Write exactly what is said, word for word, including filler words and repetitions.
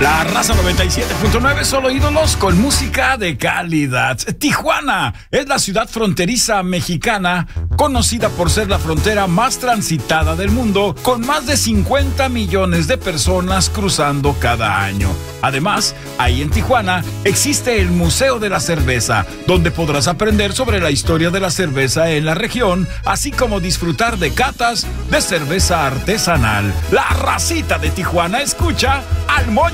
La Raza noventa y siete punto nueve, solo ídolos con música de calidad. Tijuana es la ciudad fronteriza mexicana, conocida por ser la frontera más transitada del mundo, con más de cincuenta millones de personas cruzando cada año. Además, ahí en Tijuana existe el Museo de la Cerveza, donde podrás aprender sobre la historia de la cerveza en la región, así como disfrutar de catas de cerveza artesanal. La Racita de Tijuana escucha al Moño.